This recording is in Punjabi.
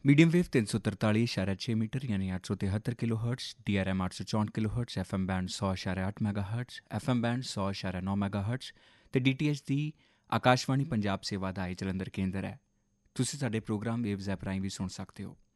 ਮੀਡੀਅਮ ਵੇਵ 343.6 ਮੀਟਰ ਯਾਨੀ 873 kilo hertz, DRM 864 kilo hertz, FM band 100.8 mega hertz, FM band 100.9 mega hertz ਤੇ DTH ਦੀ ਆਕਾਸ਼ਵਾਣੀ ਪੰਜਾਬ ਸੇਵਾ ਦਾ ਇਹ ਜਲੰਧਰ ਕੇਂਦਰ ਹੈ। ਤੁਸੀਂ ਸਾਡੇ ਪ੍ਰੋਗਰਾਮ ਵੇਵਜ਼ ਐਪ ਰਾਹੀਂ ਵੀ ਸੁਣ ਸਕਦੇ ਹੋ।